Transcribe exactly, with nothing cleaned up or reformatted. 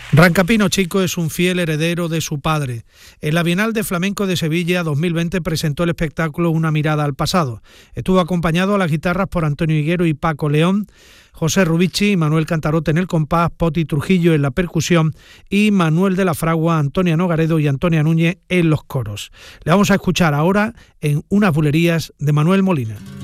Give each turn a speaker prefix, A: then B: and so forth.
A: Rancapino Chico es un fiel heredero de su padre. En la Bienal de Flamenco de Sevilla dos mil veinte presentó el espectáculo Una mirada al pasado. Estuvo acompañado a las guitarras por Antonio Higuero y Paco León, José Rubici y Manuel Cantarote en el compás, Poti Trujillo en la percusión y Manuel de la Fragua, Antonia Nogaredo y Antonia Núñez en los coros. Le vamos a escuchar ahora en Unas bulerías de Manuel Molina.